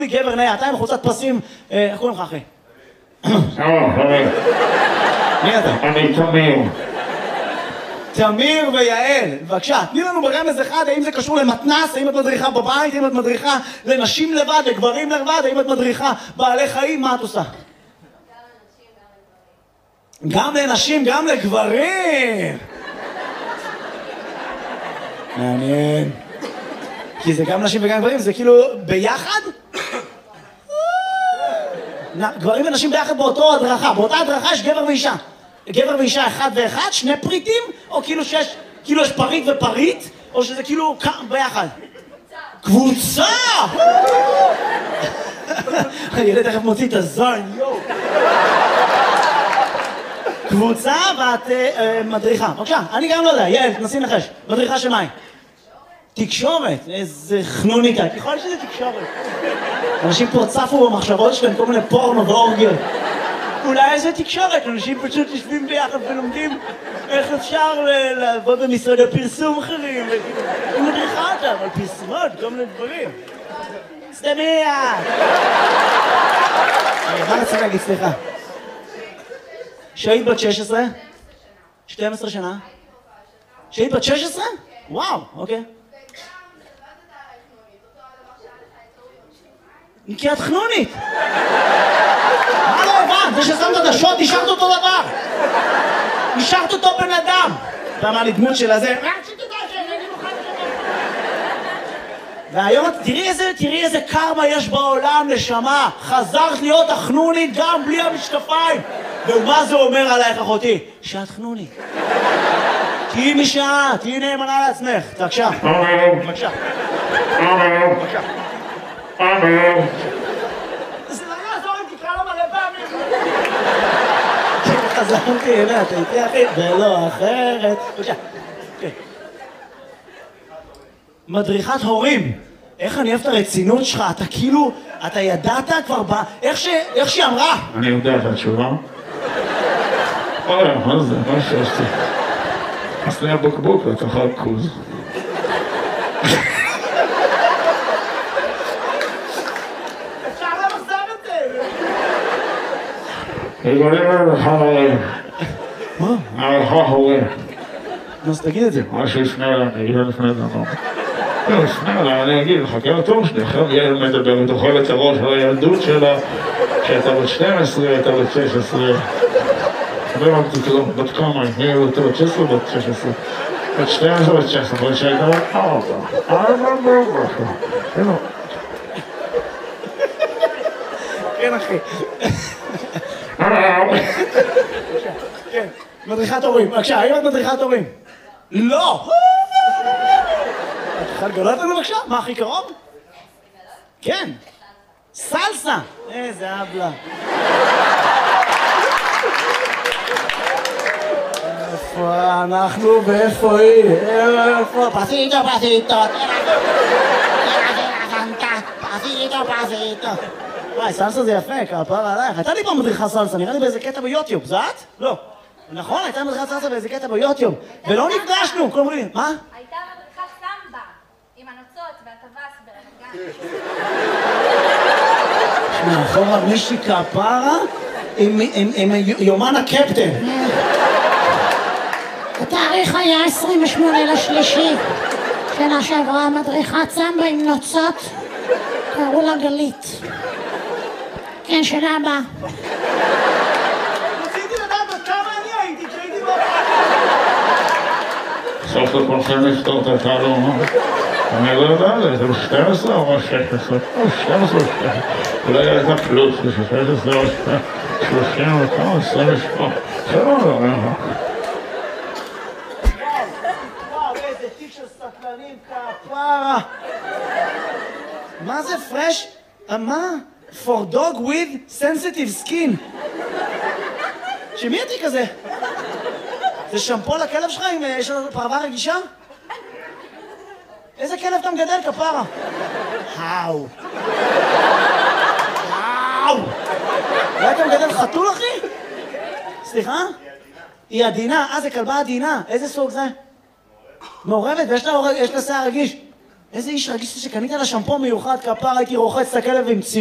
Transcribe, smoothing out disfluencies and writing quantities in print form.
גבר נאה, אתה עם חולצת פסים, איך קוראים לך אחי? מי אתה? אני תמיר. תמיר ויעל, בבקשה, תני לנו ברמז אחד, האם זה קשור למתנ"ס, האם את מדריכה בבית, האם את מדריכה לנשים לבד, לגברים לבד, האם את מדריכה בעלי חיים, מה את עושה? גם לנשים, גם לגברים! מעניין. כי זה גם נשים וגם גברים, זה כאילו ביחד? גברים ונשים ביחד באותו הדרכה, באותה הדרכה יש גבר ואישה. גבר ואישה אחד ואחד, שני פריטים, או כאילו יש פריט ופריט, או שזה כאילו ביחד? קבוצה! הילד תכף מוציא את הזון, יואו. קבוצה ואת מדריכה. בבקשה, אני גם לא יודע, יעל, תנסי לנחש. מדריכה של מה? תקשורת, איזה חנוניקה, ככל שזה תקשורת. אנשים פה צפו במחשבות שלהם, כל מיני פורנו ואורגיות. אולי איזה תקשורת, אנשים פשוט יושבים ביחד ולומדים איך אפשר לעבוד במשרדי פרסום אחרים. היא מדריכה אותם על פרסומות, כל מיני דברים. סתמיה! מה רצה להגיד, סליחה? שהיית בת 16? 12 שנה? שהיית בת 16? וואו, אוקיי. כי את חנונית! מה לא הבנת? זה ששמת את השוט, נשארת אותו דבר! נשארת אותו בן אדם! אתה אמר לי דמות של הזה... והיום תראי איזה קרמה יש בעולם, נשמה! חזרת להיות החנונית גם בלי המשקפיים! ומה זה אומר עלייך, אחותי? שאת חנונית. תהיי משעה, תהיי נאמנה לעצמך. בבקשה. בבקשה. בבקשה. זה לא יעזור אם תקרא לו מלא פעמים. חזרתי אליה, אתה איתי אחי, ולא אחרת. בבקשה. מדריכת הורים. איך אני אוהב את הרצינות שלך, אתה כאילו, אתה ידעת כבר איך שהיא אמרה. אני יודע את התשובה. מה זה? מה שעשתי? עשני הבוקבוק ותאכל כוז. אפשר למחזר את זה! יגולים לך הורים. מה? לך הורים. אז תגיד את זה. מה שיפנה אליי, אני אגיד לפני זה לא. לא, יפנה אליי, אני אגיד, חכה לתור שלי, אחרי יעל מדברת, אוכל את הראש על הילדות שלה, שהייתה בת 12, הייתה בת 16. לא הבנתי כלום, בת כמה, היא הייתה בת 16 או בת 16? בת 12 או בת 16, אבל שהייתה בת 4. כן, אחי. כן, מדריכת הורים. בבקשה, האם את מדריכת הורים? לא! את יכולה לגלות לנו בבקשה? מה הכי קרוב? כן. סלסה! איזה אבלה. איפה אנחנו ואיפה היא? איפה? פסיטו, פסיטו. פסיטו. וואי, סלסה זה יפה, כפרה עלייך. הייתה לי פעם מדריכה סלסה, נראה לי באיזה קטע ביוטיוב, זה את? לא. נכון, הייתה מדריכת סלסה באיזה קטע ביוטיוב. ולא נפגשנו, כל אומרים, מה? הייתה מדריכת סמבה, עם הנוצות והטווס ברמת גן. שמע, אחורה מישהי כפרה עם יומן הקפטן. התאריך היה 28/3. שנה שעברה מדריכת סמבה עם נוצות, קראו לה גלית. כן, שנה הבאה. רציתי לדעת עד כמה אני הייתי כשהייתי בבית. סוף לכולכם לפתור את התעלום, אני לא יודע, זה 12 או 16? 12 או 16. אולי הייתה פלוס, 16 או 30 או כמה, 28. זה לא יודע. וואו, איזה תיק של סטלנים כפרה. מה זה פרש? מה? For dog with sensitive skin. שמי התיק הזה? זה שמפו לכלב שלך אם יש לו פרווה רגישה? איזה כלב אתה מגדל כפרה? האו. האו. אולי אתה מגדל חתול אחי? סליחה? היא עדינה, זה כלבה עדינה. איזה סוג זה? מעורבת ויש לה שיער רגיש. איזה איש רגיש שקנית לה שמפו מיוחד כפר, הייתי רוחץ את הכלב עם